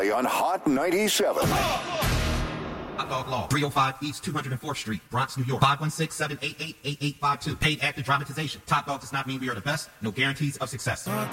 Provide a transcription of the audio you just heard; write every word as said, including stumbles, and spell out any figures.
only on Hot ninety-seven. Hot Dog Law, three oh five East two hundred fourth Street, Bronx, New York. five one six, seven eight eight, eight eight five two. Paid active dramatization. Top Dog does not mean we are the best. No guarantees of success.